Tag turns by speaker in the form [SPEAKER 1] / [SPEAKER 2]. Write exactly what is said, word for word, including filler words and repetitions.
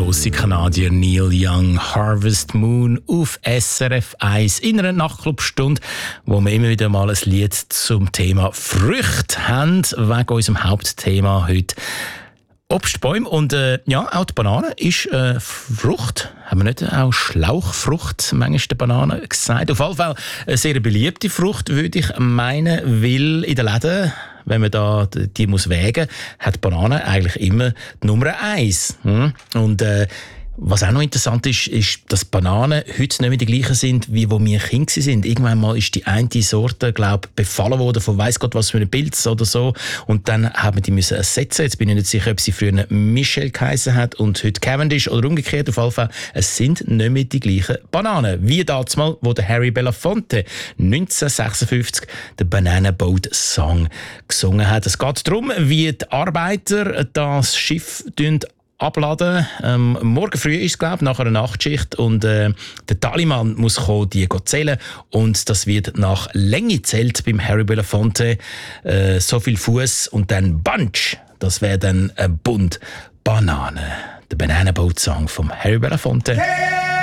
[SPEAKER 1] grosse Kanadier Neil Young, Harvest Moon auf S R F eins in einer Nachtclubstunde, wo wir immer wieder mal ein Lied zum Thema Früchte haben, wegen unserem Hauptthema heute. Obstbäume und äh, ja, auch die Banane ist äh, Frucht. Haben wir nicht auch Schlauchfrucht, manchmal der Banane gesagt? Auf jeden Fall eine sehr beliebte Frucht, würde ich meinen, weil in den Läden, wenn man da die muss wägen, hat die Banane eigentlich immer die Nummer eins. Hm? Und äh, was auch noch interessant ist, ist, dass Bananen heute nicht mehr die gleichen sind, wie wo wir Kinder sind. Irgendwann mal ist die eine Sorte, glaube ich, befallen worden von weiss Gott was für einem Pilz oder so. Und dann haben wir die müssen ersetzen. Jetzt bin ich nicht sicher, ob sie früher Michel geheissen hat und heute Cavendish oder umgekehrt. Auf jeden Fall, es sind nicht mehr die gleichen Bananen. Wie damals, wo der Harry Belafonte neunzehnhundertsechsundfünfzig den Banana Boat Song gesungen hat. Es geht darum, wie die Arbeiter das Schiff abladen. Ähm, morgen früh ist es, glaube ich, nach einer Nachtschicht. Und äh, der Tallyman muss kommen, die zählen. Und das wird nach Länge zählt beim Harry Belafonte. Äh, so viel Fuß und dann Bunch. Das wäre dann ein Bund Banane. Der Banana Boat Song vom Harry Belafonte. Hey!